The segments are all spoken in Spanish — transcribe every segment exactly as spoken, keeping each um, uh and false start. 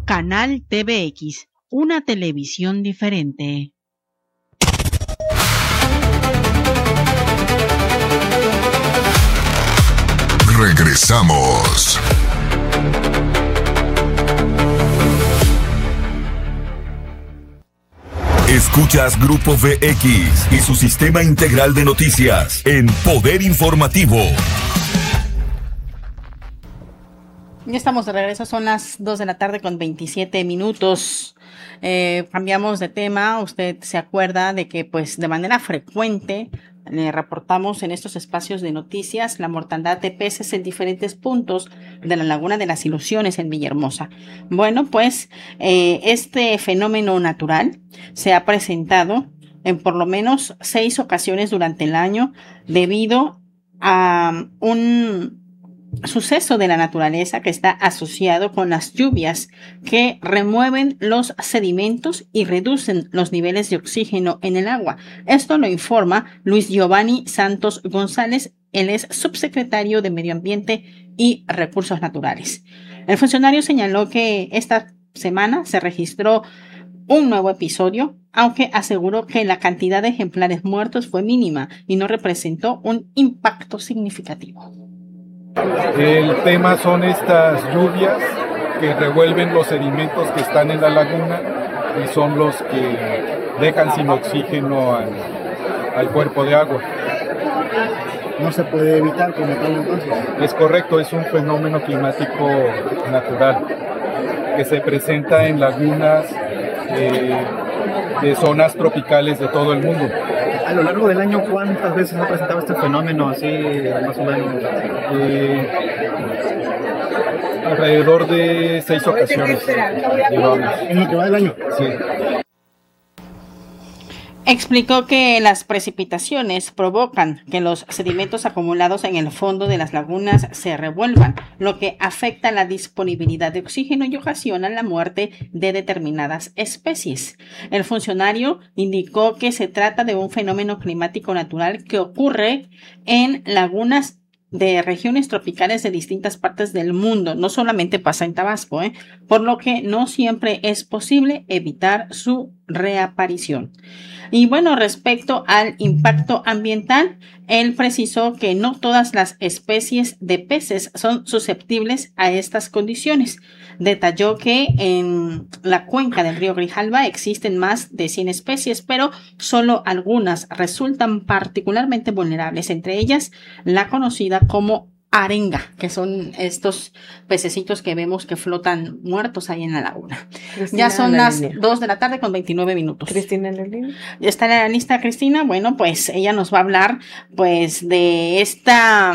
Canal T V X, una televisión diferente. Regresamos. Escuchas Grupo V X y su sistema integral de noticias en Poder Informativo. Ya estamos de regreso, son las dos de la tarde con veintisiete minutos. Eh, cambiamos de tema. Usted se acuerda de que pues de manera frecuente le reportamos en estos espacios de noticias la mortandad de peces en diferentes puntos de la Laguna de las Ilusiones en Villahermosa. Bueno, pues eh, este fenómeno natural se ha presentado en por lo menos seis ocasiones durante el año debido a un suceso de la naturaleza que está asociado con las lluvias que remueven los sedimentos y reducen los niveles de oxígeno en el agua. Esto lo informa Luis Giovanni Santos González. Él es subsecretario de Medio Ambiente y Recursos Naturales. El funcionario señaló que esta semana se registró un nuevo episodio, aunque aseguró que la cantidad de ejemplares muertos fue mínima y no representó un impacto significativo. El tema son estas lluvias que revuelven los sedimentos que están en la laguna y son los que dejan sin oxígeno al, al cuerpo de agua. No se puede evitar como tal entonces. Es correcto, es un fenómeno climático natural que se presenta en lagunas eh, de zonas tropicales de todo el mundo. A lo largo del año, ¿cuántas veces ha presentado este fenómeno así, más o menos? Eh, alrededor de seis ocasiones llevamos. ¿En lo que va del año? Sí. Explicó que las precipitaciones provocan que los sedimentos acumulados en el fondo de las lagunas se revuelvan, lo que afecta la disponibilidad de oxígeno y ocasiona la muerte de determinadas especies. El funcionario indicó que se trata de un fenómeno climático natural que ocurre en lagunas de regiones tropicales de distintas partes del mundo, no solamente pasa en Tabasco, ¿eh? por lo que no siempre es posible evitar su reaparición. Y bueno, respecto al impacto ambiental, él precisó que no todas las especies de peces son susceptibles a estas condiciones. Detalló que en la cuenca del río Grijalva existen más de cien especies, pero solo algunas resultan particularmente vulnerables, entre ellas la conocida como arenga, que son estos pececitos que vemos que flotan muertos ahí en la laguna. Cristina, ya son las dos de la tarde con veintinueve minutos. Cristina en la línea. ¿Está en la lista Cristina? Bueno, pues ella nos va a hablar pues de esta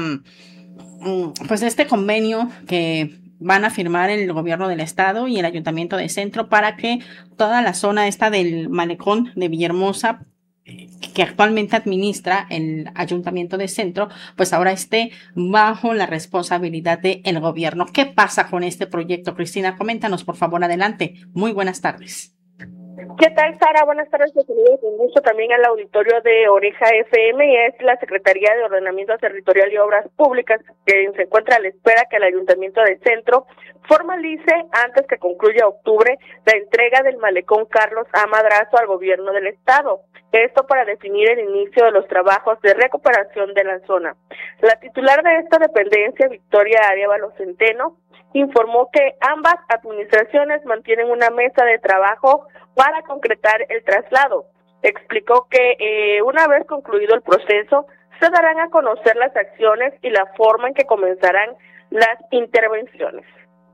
pues de este convenio que van a firmar el gobierno del estado y el ayuntamiento de Centro para que toda la zona esta del malecón de Villahermosa, que actualmente administra el ayuntamiento de Centro, pues ahora esté bajo la responsabilidad del gobierno. ¿Qué pasa con este proyecto, Cristina? Coméntanos, por favor, adelante. Muy buenas tardes. ¿Qué tal, Sara? Buenas tardes, bienvenidos con gusto también al auditorio de Oreja F M, y es la Secretaría de Ordenamiento Territorial y Obras Públicas que se encuentra a la espera que el Ayuntamiento de Centro formalice antes que concluya octubre la entrega del malecón Carlos A. Madrazo al gobierno del estado. Esto para definir el inicio de los trabajos de recuperación de la zona. La titular de esta dependencia, Victoria Arevalo Centeno, informó que ambas administraciones mantienen una mesa de trabajo para concretar el traslado. Explicó que eh, una vez concluido el proceso, se darán a conocer las acciones y la forma en que comenzarán las intervenciones.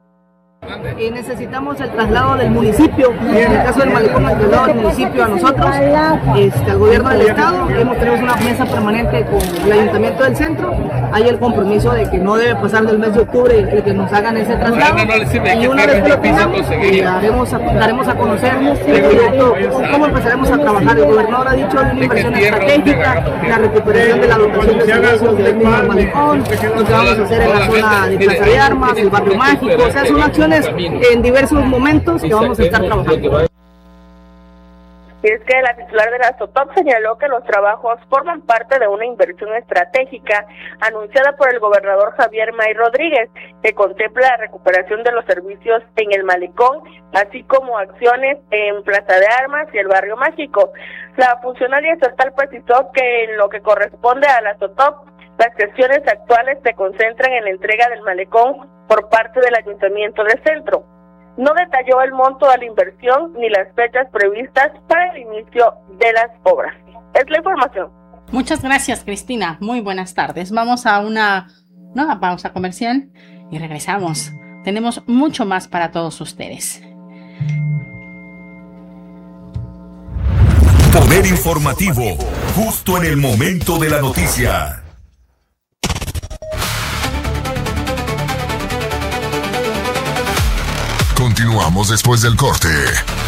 Y necesitamos el traslado del municipio, en el caso del malecón, el traslado del municipio a nosotros, este, al gobierno del estado. Hemos tenido una mesa permanente con el ayuntamiento del Centro. Hay el compromiso de que no debe pasar del mes de octubre el que nos hagan ese traslado. Y una vez que lo tengamos, eh, daremos, a, daremos a conocer el proyecto, cómo empezaremos a trabajar. El gobernador ha dicho una inversión estratégica, la recuperación de la dotación de servicios del mismo malecón, lo que vamos a hacer en la zona de Plaza de Armas, el barrio mágico. O sea, son acciones en diversos momentos que vamos a estar trabajando. Y es que la titular de la SOTOP señaló que los trabajos forman parte de una inversión estratégica anunciada por el gobernador Javier May Rodríguez, que contempla la recuperación de los servicios en el Malecón, así como acciones en Plaza de Armas y el Barrio Mágico. La funcionaria estatal precisó que en lo que corresponde a la SOTOP, las gestiones actuales se concentran en la entrega del Malecón por parte del Ayuntamiento del Centro. No detalló el monto de la inversión ni las fechas previstas para el inicio de las obras. Es la información. Muchas gracias, Cristina. Muy buenas tardes. Vamos a una nueva pausa comercial y regresamos. Tenemos mucho más para todos ustedes. Poder informativo, justo en el momento de la noticia. Continuamos después del corte.